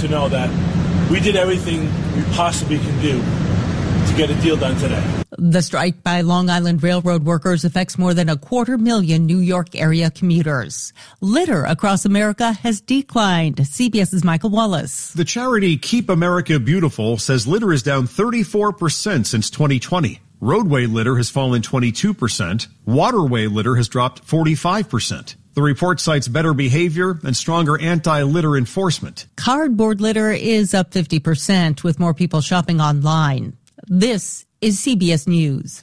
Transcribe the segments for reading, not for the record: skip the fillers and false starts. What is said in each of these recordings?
to know that we did everything we possibly can do to get a deal done today. The strike by Long Island Railroad workers affects more than 250,000 New York area commuters. Litter across America has declined. CBS's Michael Wallace. The charity Keep America Beautiful says litter is down 34% since 2020. Roadway litter has fallen 22%. Waterway litter has dropped 45%. The report cites better behavior and stronger anti-litter enforcement. Cardboard litter is up 50%, with more people shopping online. This is CBS News.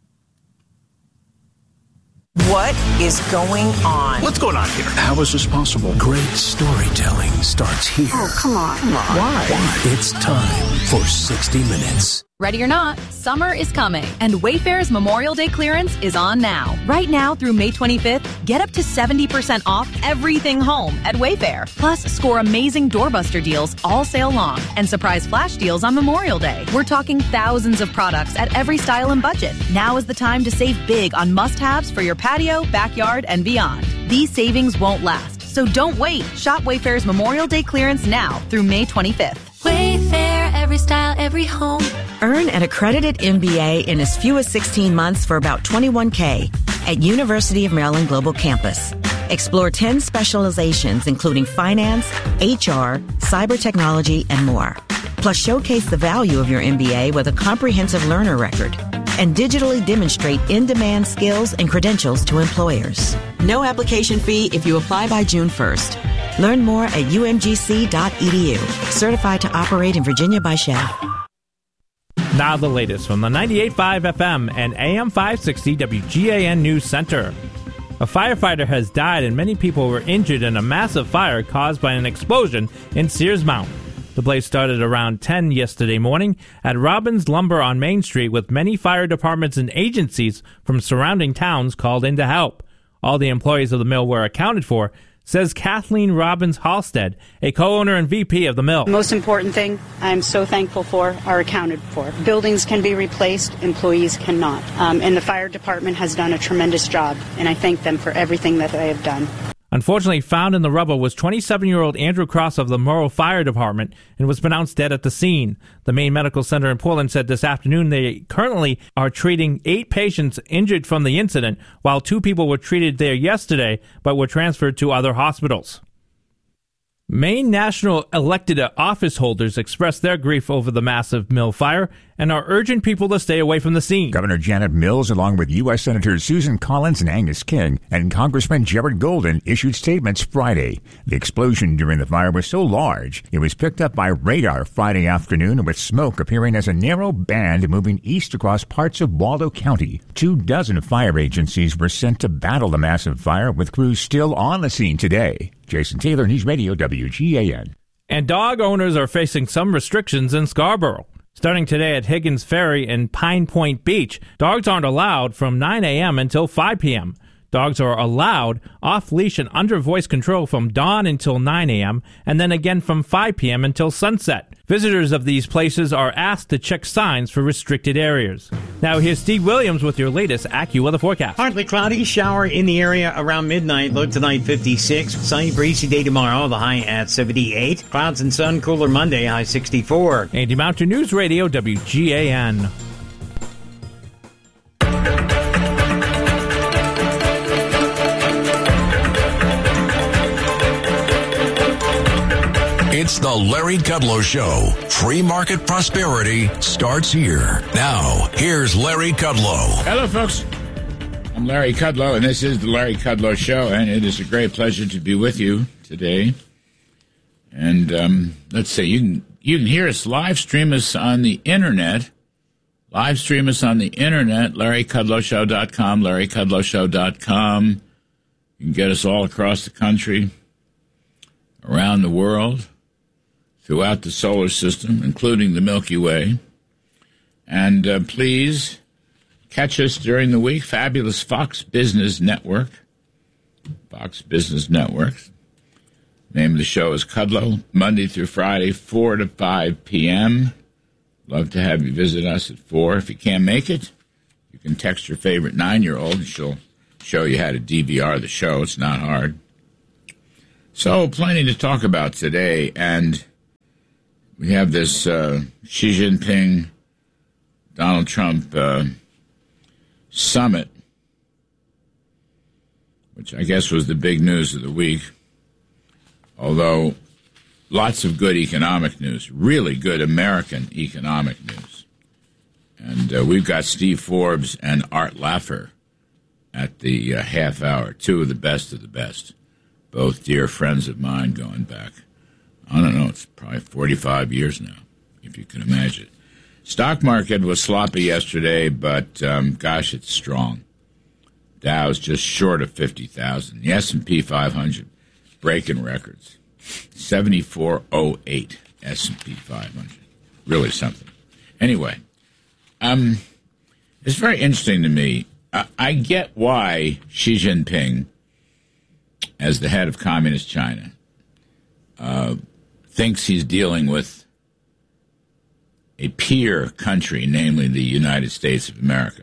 What is going on? What's going on here? How is this possible? Great storytelling starts here. Oh, come on. Why? It's time for 60 Minutes. Ready or not, summer is coming, and Wayfair's Memorial Day clearance is on now. Right now through May 25th, get up to 70% off everything home at Wayfair. Plus, score amazing doorbuster deals all sale long and surprise flash deals on Memorial Day. We're talking thousands of products at every style and budget. Now is the time to save big on must-haves for your patio, backyard, and beyond. These savings won't last, so don't wait. Shop Wayfair's Memorial Day clearance now through May 25th. Wayfair, every style, every home. Earn an accredited MBA in as few as 16 months for about $21K at University of Maryland Global Campus. Explore 10 specializations, including finance, HR, cyber technology, and more. Plus, showcase the value of your MBA with a comprehensive learner record and digitally demonstrate in-demand skills and credentials to employers. No application fee if you apply by June 1st. Learn more at umgc.edu. Certified to operate in Virginia by Shell. Now the latest from the 98.5 FM and AM 560 WGAN News Center. A firefighter has died and many people were injured in a massive fire caused by an explosion in Sears Mountain. The blaze started around 10 yesterday morning at Robbins Lumber on Main Street, with many fire departments and agencies from surrounding towns called in to help. All the employees of the mill were accounted for, says Kathleen Robbins Halstead, a co-owner and VP of the mill. The most important thing I'm so thankful for are accounted for. Buildings can be replaced, employees cannot. And the fire department has done a tremendous job, and I thank them for everything that they have done. Unfortunately, found in the rubble was 27-year-old Andrew Cross of the Morrow Fire Department and was pronounced dead at the scene. The Maine Medical Center in Portland said this afternoon they currently are treating 8 patients injured from the incident, while 2 people were treated there yesterday but were transferred to other hospitals. Maine national elected office holders expressed their grief over the massive mill fire and are urging people to stay away from the scene. Governor Janet Mills, along with U.S. Senators Susan Collins and Angus King, and Congressman Jared Golden, issued statements Friday. The explosion during the fire was so large, it was picked up by radar Friday afternoon, with smoke appearing as a narrow band moving east across parts of Waldo County. 24 fire agencies were sent to battle the massive fire, with crews still on the scene today. Jason Taylor, News Radio, WGAN. And dog owners are facing some restrictions in Scarborough. Starting today at Higgins Ferry and Pine Point Beach, dogs aren't allowed from 9 a.m. until 5 p.m. Dogs are allowed off-leash and under voice control from dawn until 9 a.m. and then again from 5 p.m. until sunset. Visitors of these places are asked to check signs for restricted areas. Now here's Steve Williams with your latest AccuWeather forecast. Partly cloudy, shower in the area around midnight. Low tonight 56. Sunny, breezy day tomorrow. The high at 78. Clouds and sun, cooler Monday, high 64. Andy Mountain News Radio, WGAN. It's the Larry Kudlow Show. Free market prosperity starts here. Now, here's Larry Kudlow. Hello, folks. I'm Larry Kudlow, and this is the Larry Kudlow Show, and it is a great pleasure to be with you today. And let's see, you can hear us, live stream us on the internet. Live stream us on the internet, LarryKudlowShow.com, LarryKudlowShow.com. You can get us all across the country, around the world, throughout the solar system, including the Milky Way. And please catch us during the week. Fabulous Fox Business Network. Fox Business Network. Name of the show is Kudlow, Monday through Friday, 4 to 5 p.m. Love to have you visit us at 4. If you can't make it, you can text your favorite 9-year-old, and she'll show you how to DVR the show. It's not hard. So, plenty to talk about today, and we have this Xi Jinping, Donald Trump summit, which I guess was the big news of the week, although lots of good economic news, really good American economic news. And we've got Steve Forbes and Art Laffer at the half hour, two of the best, both dear friends of mine going back, I don't know, it's probably 45 years now, if you can imagine. Stock market was sloppy yesterday, but gosh, it's strong. Dow's just short of 50,000. The S&P 500 breaking records. 7408 S&P 500. Really something. Anyway, it's very interesting to me. I get why Xi Jinping, as the head of Communist China, thinks he's dealing with a peer country, namely the United States of America.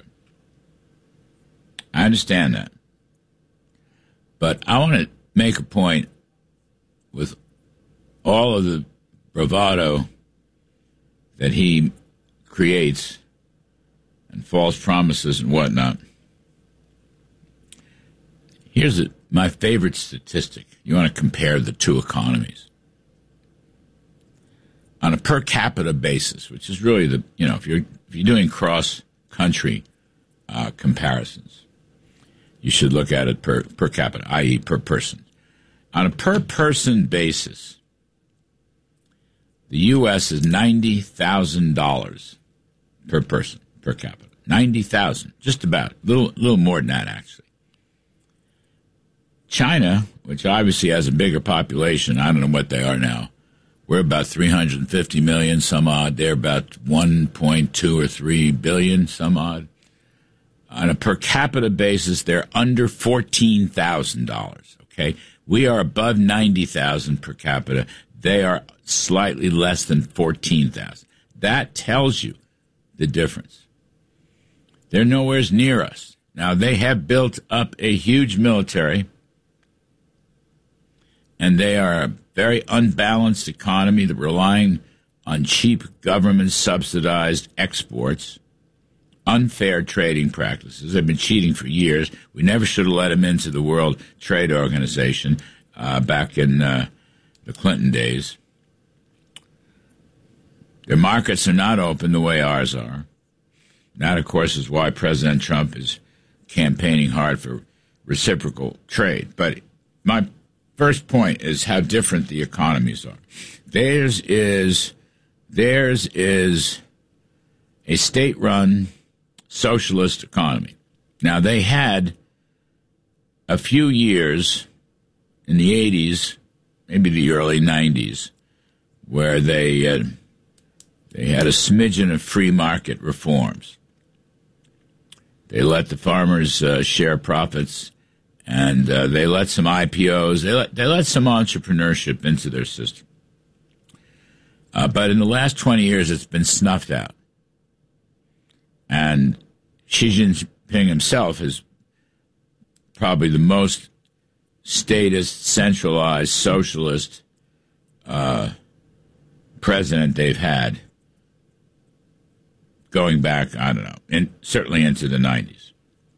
I understand that. But I want to make a point with all of the bravado that he creates and false promises and whatnot. Here's my favorite statistic. You want to compare the two economies. On a per capita basis, which is really if you're doing cross-country comparisons, you should look at it per capita, i.e. per person. On a per-person basis, the U.S. is $90,000 per person, per capita. $90,000, just about. A little more than that, actually. China, which obviously has a bigger population, I don't know what they are now, we're about 350 million, some odd. They're about 1.2 or 3 billion, some odd. On a per capita basis, they're under $14,000, okay? We are above 90,000 per capita. They are slightly less than 14,000. That tells you the difference. They're nowhere near us. Now, they have built up a huge military, and they are a very unbalanced economy that relying on cheap government-subsidized exports, unfair trading practices. They've been cheating for years. We never should have let them into the World Trade Organization back in the Clinton days. Their markets are not open the way ours are. That, of course, is why President Trump is campaigning hard for reciprocal trade. But my first point is how different the economies are. Theirs is a state-run socialist economy. Now, they had a few years in the 80s, maybe the early 90s, where they had a smidgen of free market reforms. They let the farmers share profits, and they let some IPOs, they let some entrepreneurship into their system. But in the last 20 years, it's been snuffed out. And Xi Jinping himself is probably the most statist, centralized, socialist president they've had going back, I don't know, certainly into the 90s.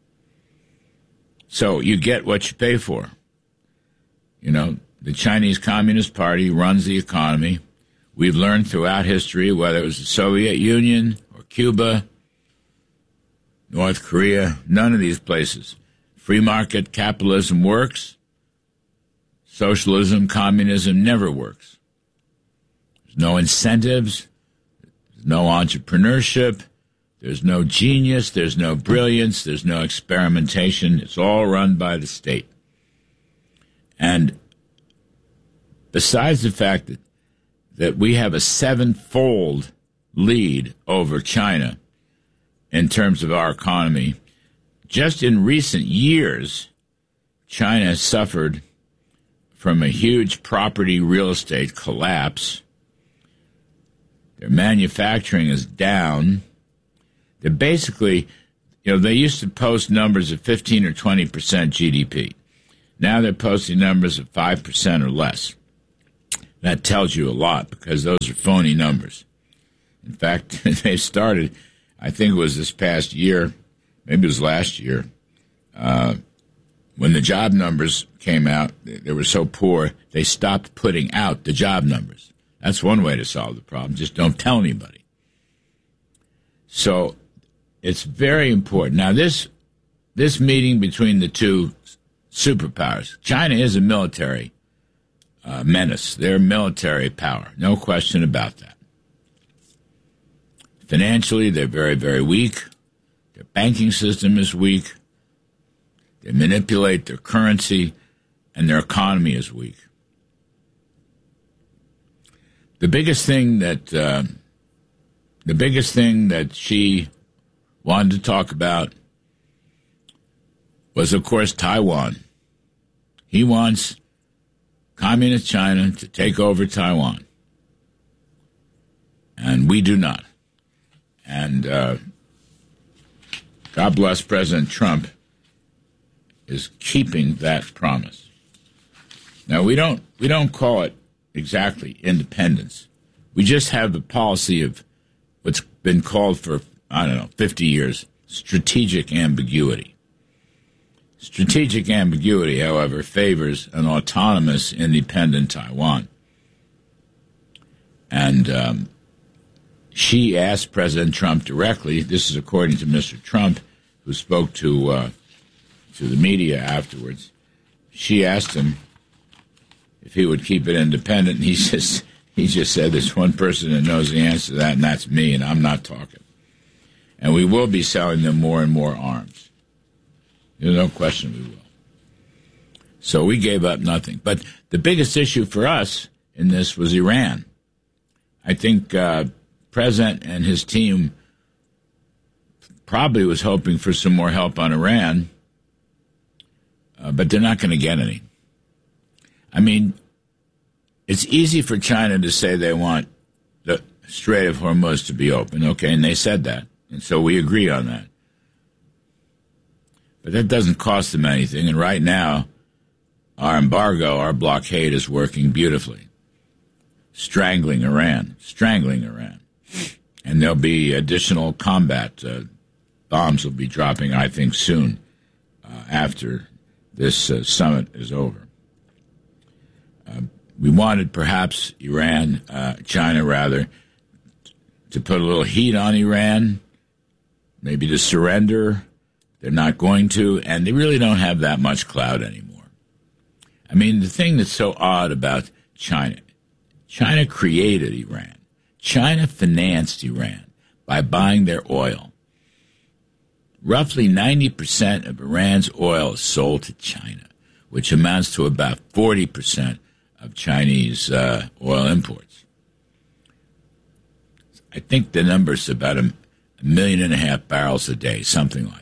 So you get what you pay for. You know, the Chinese Communist Party runs the economy. We've learned throughout history, whether it was the Soviet Union or Cuba, North Korea, none of these places. Free market capitalism works. Socialism, communism never works. There's no incentives. There's no entrepreneurship. There's no genius. There's no brilliance. There's no experimentation. It's all run by the state. And besides the fact that we have a 7-fold lead over China in terms of our economy, just in recent years, China has suffered from a huge property real estate collapse. Their manufacturing is down. They're basically, they used to post numbers of 15 or 20% GDP. Now they're posting numbers of 5% or less. That tells you a lot because those are phony numbers. In fact, they started, I think it was this past year, maybe it was last year, when the job numbers came out, they were so poor, they stopped putting out the job numbers. That's one way to solve the problem. Just don't tell anybody. So it's very important. Now, this meeting between the two superpowers, China is a military menace. They're a military power. No question about that. Financially, they're very, very weak. Their banking system is weak. They manipulate their currency, and their economy is weak. The biggest thing that Xi wanted to talk about was, of course, Taiwan. He wants Communist China to take over Taiwan, and we do not. And God bless President Trump is keeping that promise. Now, we don't call it exactly independence. We just have the policy of what's been called for, 50 years, strategic ambiguity. Strategic ambiguity, however, favors an autonomous, independent Taiwan. And Xi asked President Trump directly, this is according to Mr. Trump, who spoke to the media afterwards. Xi asked him if he would keep it independent, and he just said there's one person that knows the answer to that, and that's me, and I'm not talking. And we will be selling them more and more arms. There's no question we will. So we gave up nothing. But the biggest issue for us in this was Iran. I think President and his team probably was hoping for some more help on Iran, but they're not going to get any. I mean, it's easy for China to say they want the Strait of Hormuz to be open, okay, and they said that, and so we agree on that. But that doesn't cost them anything, and right now, our embargo, our blockade is working beautifully, strangling Iran. And there'll be additional combat. Bombs will be dropping, I think, soon after this summit is over. We wanted perhaps China rather, to put a little heat on Iran, maybe to surrender. They're not going to, and they really don't have that much clout anymore. I mean, the thing that's so odd about China created Iran. China financed Iran by buying their oil. Roughly 90% of Iran's oil is sold to China, which amounts to about 40% of Chinese oil imports. I think the number is about 1.5 million barrels a day, something like that.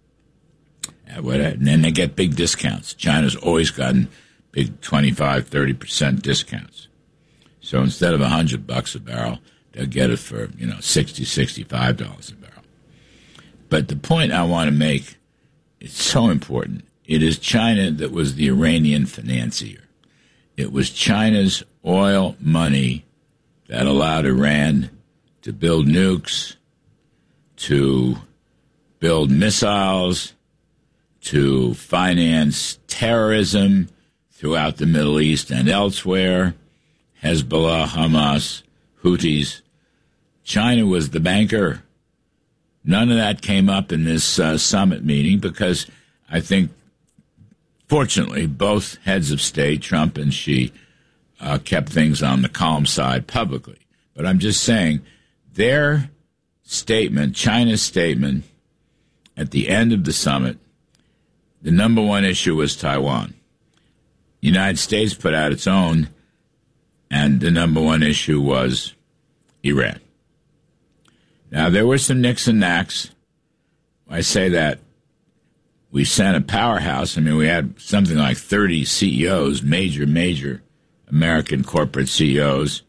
And then they get big discounts. China's always gotten big 25, 30% discounts. So instead of $100 a barrel, they'll get it for, $60, $65 a barrel. But the point I want to make, it's so important. It is China that was the Iranian financier. It was China's oil money that allowed Iran to build nukes, to build missiles, to finance terrorism throughout the Middle East and elsewhere, Hezbollah, Hamas, Houthis. China was the banker. None of that came up in this summit meeting because I think, fortunately, both heads of state, Trump and Xi, kept things on the calm side publicly. But I'm just saying, their statement, China's statement, at the end of the summit, the number one issue was Taiwan. The United States put out its own, and the number one issue was Iran. Now, there were some nicks and knacks. I say that we sent a powerhouse. I mean, we had something like 30 CEOs, major American corporate CEOs.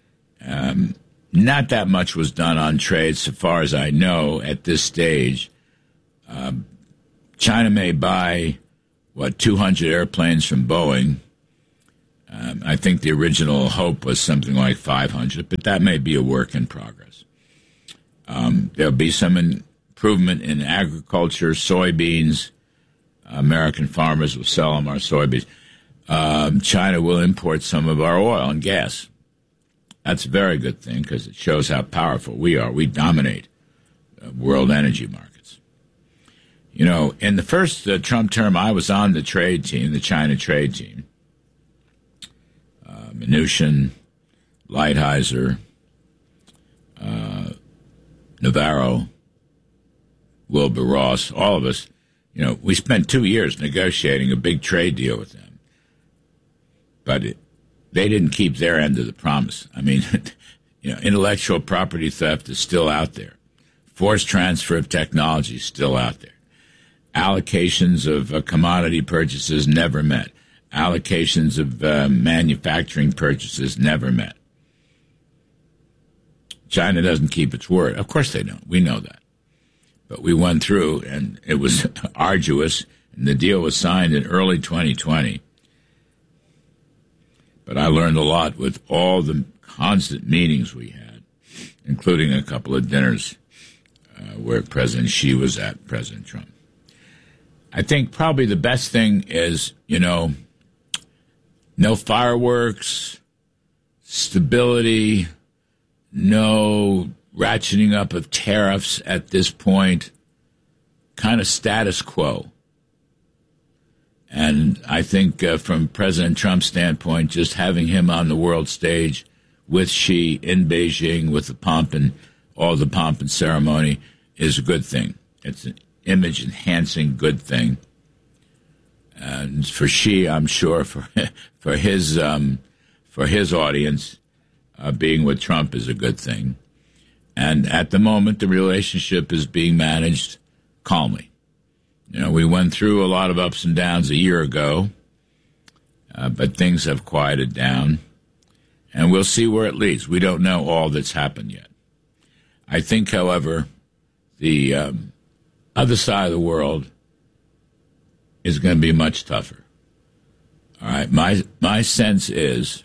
Not that much was done on trade, so far as I know, at this stage. China may buy, 200 airplanes from Boeing. I think the original hope was something like 500, but that may be a work in progress. There'll be some improvement in agriculture, soybeans. American farmers will sell them our soybeans. China will import some of our oil and gas. That's a very good thing because it shows how powerful we are. We dominate world energy markets. You know, in the first Trump term, I was on the trade team, the China trade team. Mnuchin, Lighthizer, Navarro, Wilbur Ross, all of us, you know, we spent 2 years negotiating a big trade deal with them. But they didn't keep their end of the promise. I mean, you know, intellectual property theft is still out there. Forced transfer of technology is still out there. Allocations of commodity purchases never met. Allocations of manufacturing purchases never met. China doesn't keep its word. Of course they don't. We know that. But we went through, and it was arduous, and the deal was signed in early 2020. But I learned a lot with all the constant meetings we had, including a couple of dinners where President Xi was at, President Trump. I think probably the best thing is, you know, no fireworks, stability, no ratcheting up of tariffs at this point, kind of status quo. And I think from President Trump's standpoint, just having him on the world stage with Xi in Beijing with the pomp and all the pomp and ceremony is a good thing. It's an image-enhancing good thing. And for Xi, I'm sure for his audience, being with Trump is a good thing. And at the moment, the relationship is being managed calmly. You know, we went through a lot of ups and downs a year ago, but things have quieted down, and we'll see where it leads. We don't know all that's happened yet. I think, however, the other side of the world is going to be much tougher. All right, my sense is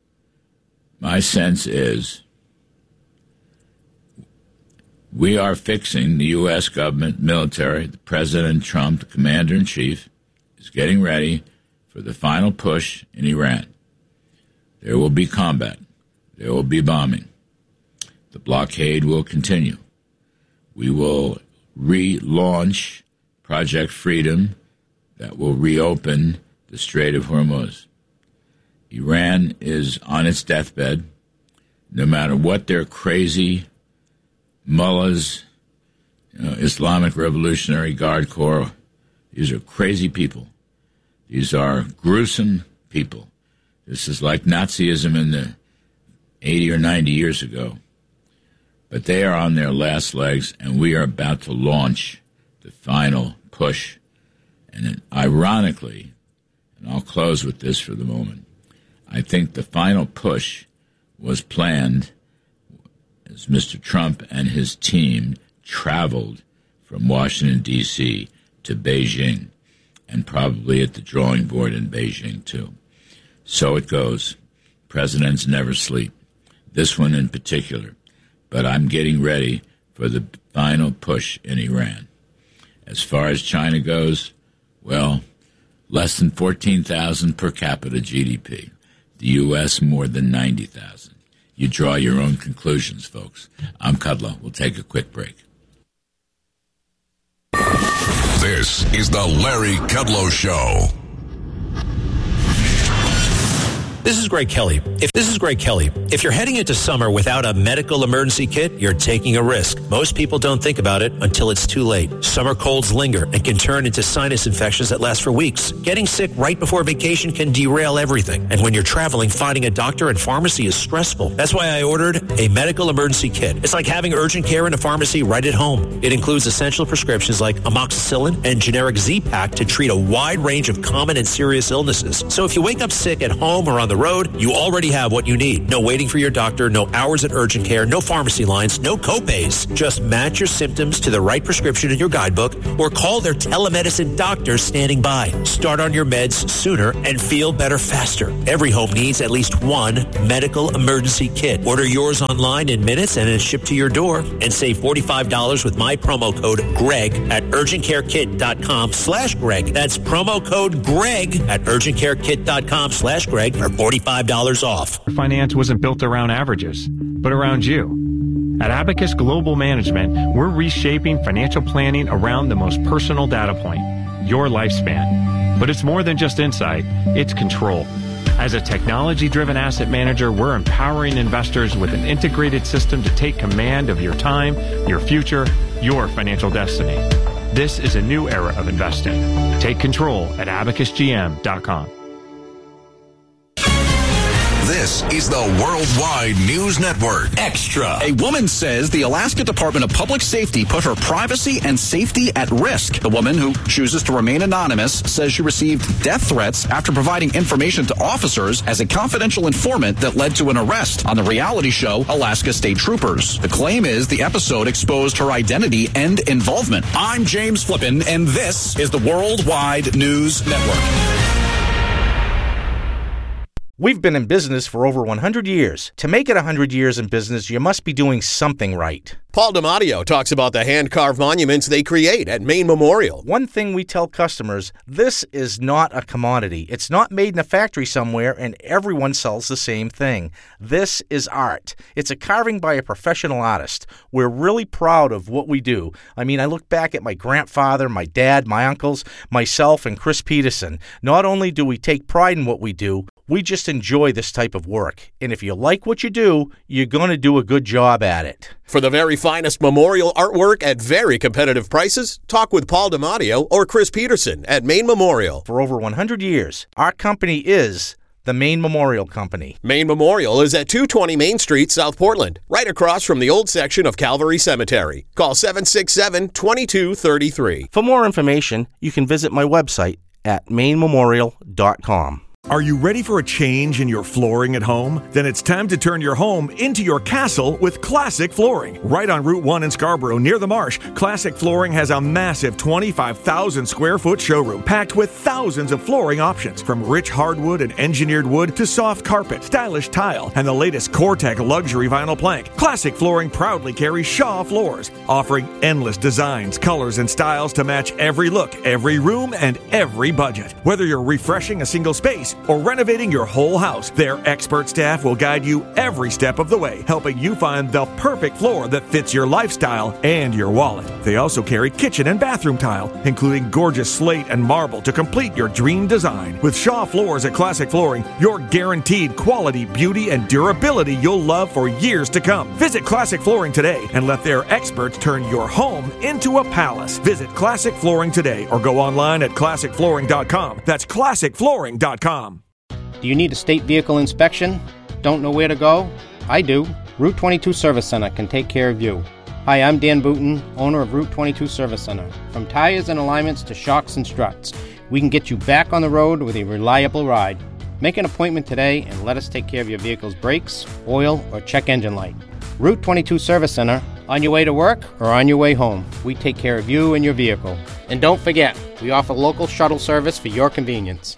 we are fixing the U.S. government, military, the President Trump, the commander-in-chief, is getting ready for the final push in Iran. There will be combat. There will be bombing. The blockade will continue. We will relaunch Project Freedom that will reopen the Strait of Hormuz. Iran is on its deathbed. No matter what their crazy mullahs, Islamic Revolutionary Guard Corps, these are crazy people. These are gruesome people. This is like Nazism in the 80 or 90 years ago. But they are on their last legs, and we are about to launch the final push. And ironically, and I'll close with this for the moment, I think the final push was planned as Mr. Trump and his team traveled from Washington, D.C. to Beijing, and probably at the drawing board in Beijing, too. So it goes. Presidents never sleep. This one in particular. But I'm getting ready for the final push in Iran. As far as China goes, well, less than 14,000 per capita GDP. The U.S. more than 90,000. You draw your own conclusions, folks. I'm Kudlow. We'll take a quick break. This is the Larry Kudlow Show. This is Greg Kelly. If you're heading into summer without a medical emergency kit, you're taking a risk. Most people don't think about it until it's too late. Summer colds linger and can turn into sinus infections that last for weeks. Getting sick right before vacation can derail everything. And when you're traveling, finding a doctor and pharmacy is stressful. That's why I ordered a medical emergency kit. It's like having urgent care in a pharmacy right at home. It includes essential prescriptions like amoxicillin and generic Z-Pak to treat a wide range of common and serious illnesses. So if you wake up sick at home or on down the road, you already have what you need. No waiting for your doctor, no hours at urgent care, no pharmacy lines, no copays. Just match your symptoms to the right prescription in your guidebook or call their telemedicine doctor standing by. Start on your meds sooner and feel better faster. Every home needs at least one medical emergency kit. Order yours online in minutes and it's shipped to your door, and save $45 with my promo code GREG at urgentcarekit.com/Greg. That's promo code GREG at urgentcarekit.com/Greg for $45 off. Finance wasn't built around averages, but around you. At Abacus Global Management, we're reshaping financial planning around the most personal data point, your lifespan. But it's more than just insight, it's control. As a technology-driven asset manager, we're empowering investors with an integrated system to take command of your time, your future, your financial destiny. This is a new era of investing. Take control at abacusgm.com. This is the Worldwide News Network Extra. A woman says the Alaska Department of Public Safety put her privacy and safety at risk. The woman, who chooses to remain anonymous, says she received death threats after providing information to officers as a confidential informant that led to an arrest on the reality show Alaska State Troopers. The claim is the episode exposed her identity and involvement. I'm James Flippin, and this is the Worldwide News Network. We've been in business for over 100 years. To make it 100 years in business, you must be doing something right. Paul DiMatteo talks about the hand-carved monuments they create at Maine Memorial. One thing we tell customers, this is not a commodity. It's not made in a factory somewhere and everyone sells the same thing. This is art. It's a carving by a professional artist. We're really proud of what we do. I mean, I look back at my grandfather, my dad, my uncles, myself, and Chris Peterson. Not only do we take pride in what we do, we just enjoy this type of work. And if you like what you do, you're going to do a good job at it. For the very finest memorial artwork at very competitive prices, talk with Paul DiMatteo or Chris Peterson at Maine Memorial. For over 100 years, our company is the Maine Memorial Company. Maine Memorial is at 220 Main Street, South Portland, right across from the old section of Calvary Cemetery. Call 767-2233. For more information, you can visit my website at mainememorial.com. Are you ready for a change in your flooring at home? Then it's time to turn your home into your castle with Classic Flooring. Right on Route 1 in Scarborough, near the marsh, Classic Flooring has a massive 25,000 square foot showroom packed with thousands of flooring options, from rich hardwood and engineered wood to soft carpet, stylish tile, and the latest Core-Tec luxury vinyl plank. Classic Flooring proudly carries Shaw floors, offering endless designs, colors, and styles to match every look, every room, and every budget. Whether you're refreshing a single space or renovating your whole house, their expert staff will guide you every step of the way, helping you find the perfect floor that fits your lifestyle and your wallet. They also carry kitchen and bathroom tile, including gorgeous slate and marble to complete your dream design. With Shaw Floors at Classic Flooring, you're guaranteed quality, beauty, and durability you'll love for years to come. Visit Classic Flooring today and let their experts turn your home into a palace. Visit Classic Flooring today or go online at classicflooring.com. That's classicflooring.com. Do you need a state vehicle inspection? Don't know where to go? I do. Route 22 Service Center can take care of you. Hi, I'm Dan Booton, owner of Route 22 Service Center. From tires and alignments to shocks and struts, we can get you back on the road with a reliable ride. Make an appointment today and let us take care of your vehicle's brakes, oil, or check engine light. Route 22 Service Center, on your way to work or on your way home, we take care of you and your vehicle. And don't forget, we offer local shuttle service for your convenience.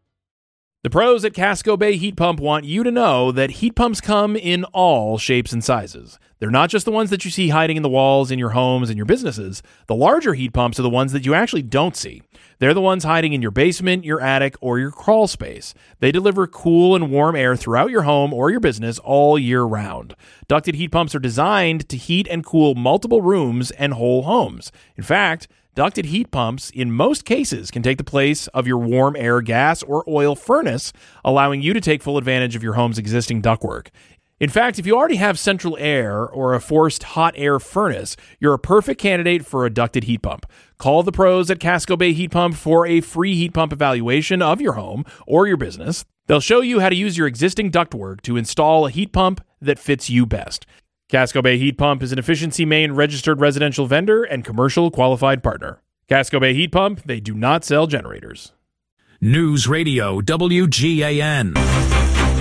The pros at Casco Bay Heat Pump want you to know that heat pumps come in all shapes and sizes. They're not just the ones that you see hiding in the walls in your homes and your businesses. The larger heat pumps are the ones that you actually don't see. They're the ones hiding in your basement, your attic, or your crawl space. They deliver cool and warm air throughout your home or your business all year round. Ducted heat pumps are designed to heat and cool multiple rooms and whole homes. In fact, ducted heat pumps, in most cases, can take the place of your warm air gas or oil furnace, allowing you to take full advantage of your home's existing ductwork. In fact, if you already have central air or a forced hot air furnace, you're a perfect candidate for a ducted heat pump. Call the pros at Casco Bay Heat Pump for a free heat pump evaluation of your home or your business. They'll show you how to use your existing ductwork to install a heat pump that fits you best. Casco Bay Heat Pump is an Efficiency Maine registered residential vendor and commercial qualified partner. Casco Bay Heat Pump, they do not sell generators. News Radio WGAN.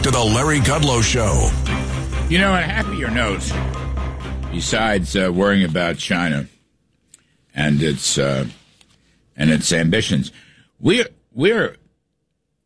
to the Larry Kudlow Show. You know, on a happier note, besides worrying about China and its ambitions, we're